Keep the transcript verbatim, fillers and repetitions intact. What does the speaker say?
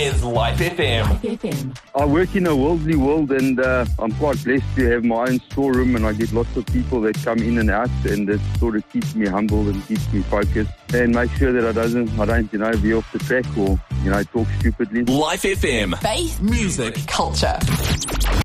is Life F M. Life F M. I work in a worldly world, and uh, I'm quite blessed to have my own storeroom, and I get lots of people that come in and out, and that sort of keeps me humble and keeps me focused and make sure that I doesn't, I don't, you know, be off the track or, you know, talk stupidly. Life F M. Faith, music, culture.